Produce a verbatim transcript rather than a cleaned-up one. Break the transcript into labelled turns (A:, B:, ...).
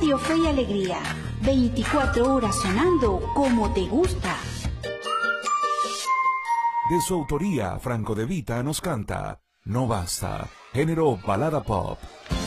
A: Radio Fe y Alegría, veinticuatro horas sonando como te gusta.
B: De su autoría, Franco De Vita nos canta No Basta, género balada pop.